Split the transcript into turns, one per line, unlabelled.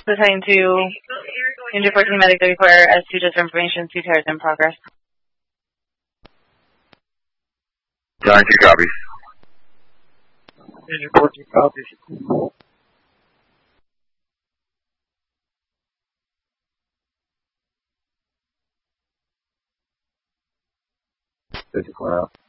Listening to Injured 14 Medic 34 S2 just information, 2 tears in progress.
92 copies.
Injured 14 copies. 54 out.